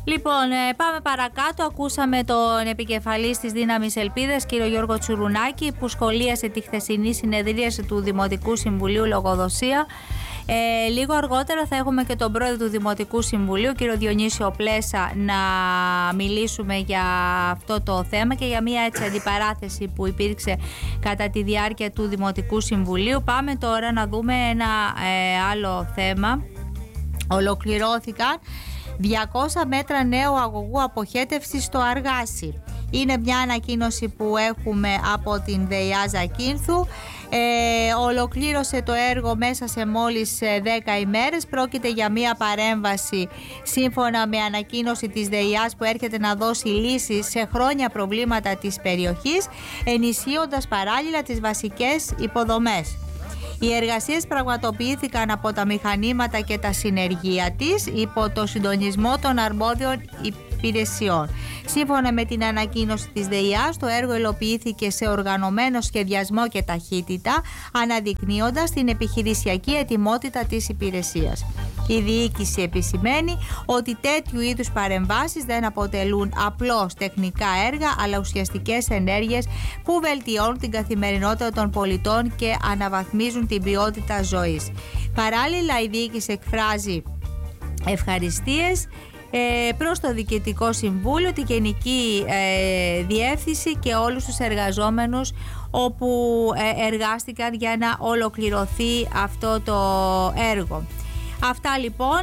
Λοιπόν, πάμε παρακάτω. Ακούσαμε τον επικεφαλής της Δύναμης Ελπίδας, κύριο Γιώργο Τσουρουνάκη, που σχολίασε τη χθεσινή συνεδρίαση του Δημοτικού Συμβουλίου Λογοδοσία. Λίγο αργότερα θα έχουμε και τον πρόεδρο του Δημοτικού Συμβουλίου, κύριο Διονύσιο Πλέσα, να μιλήσουμε για αυτό το θέμα και για μια έτσι αντιπαράθεση που υπήρξε κατά τη διάρκεια του Δημοτικού Συμβουλίου. Πάμε τώρα να δούμε ένα άλλο θέμα. Ολοκληρώθηκαν 200 μέτρα νέου αγωγού αποχέτευσης στο Αργάσι. Είναι μια ανακοίνωση που έχουμε από την ΔΕΙΑ Ζακίνθου. Ολοκλήρωσε το έργο μέσα σε μόλις 10 ημέρες. Πρόκειται για μια παρέμβαση σύμφωνα με ανακοίνωση της ΔΕΙΑΣ που έρχεται να δώσει λύσεις σε χρόνια προβλήματα της περιοχής, ενισχύοντας παράλληλα τις βασικές υποδομές. Οι εργασίες πραγματοποιήθηκαν από τα μηχανήματα και τα συνεργεία της υπό το συντονισμό των αρμόδιων υπηρεσιών. Σύμφωνα με την ανακοίνωση της ΔΕΙΑΣ, το έργο υλοποιήθηκε σε οργανωμένο σχεδιασμό και ταχύτητα, αναδεικνύοντας την επιχειρησιακή ετοιμότητα της υπηρεσίας. Η διοίκηση επισημαίνει ότι τέτοιου είδους παρεμβάσεις δεν αποτελούν απλώς τεχνικά έργα, αλλά ουσιαστικές ενέργειες που βελτιώνουν την καθημερινότητα των πολιτών και αναβαθμίζουν την ποιότητα ζωής. Παράλληλα, η διοίκηση εκφράζει ευχαριστίες προς το Διοικητικό Συμβούλιο, τη Γενική Διεύθυνση και όλους τους εργαζόμενους όπου εργάστηκαν για να ολοκληρωθεί αυτό το έργο. Αυτά λοιπόν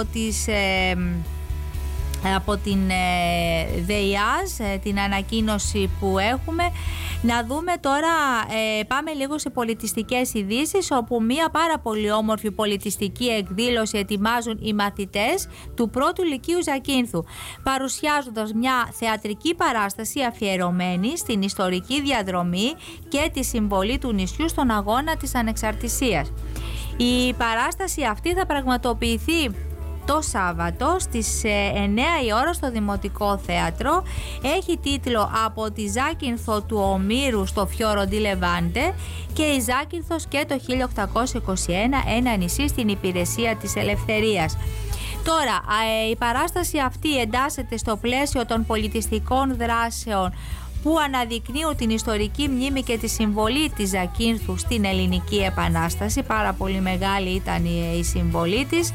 από την ΔΕΙΑΣ, την ανακοίνωση που έχουμε. Να δούμε τώρα, πάμε λίγο σε πολιτιστικές ειδήσεις, όπου μια πάρα πολύ όμορφη πολιτιστική εκδήλωση ετοιμάζουν οι μαθητές του πρώτου Λυκείου Ζακίνθου, παρουσιάζοντας μια θεατρική παράσταση αφιερωμένη στην ιστορική διαδρομή και τη συμβολή του νησιού στον αγώνα της ανεξαρτησίας. Η παράσταση αυτή θα πραγματοποιηθεί το Σάββατο στις 9 η ώρα στο Δημοτικό Θέατρο. Έχει τίτλο «Από τη Ζάκυνθο του Ομήρου στο Φιόρο ντι Λεβάντε» και η Ζάκυνθος και το 1821, ένα νησί στην υπηρεσία της ελευθερίας. Τώρα, η παράσταση αυτή εντάσσεται στο πλαίσιο των πολιτιστικών δράσεων που αναδεικνύουν την ιστορική μνήμη και τη συμβολή της Ζακίνθου στην Ελληνική Επανάσταση. Πάρα πολύ μεγάλη ήταν η συμβολή της.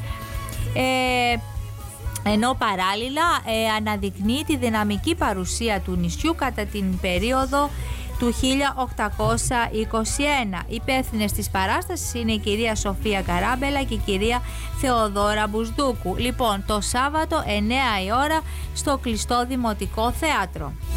Ενώ παράλληλα αναδεικνύει τη δυναμική παρουσία του νησιού κατά την περίοδο του 1821. Υπεύθυνες της παράστασης είναι η κυρία Σοφία Καράμπελα και η κυρία Θεοδόρα Μπουσδούκου. Λοιπόν, το Σάββατο 9 η ώρα στο κλειστό Δημοτικό Θέατρο.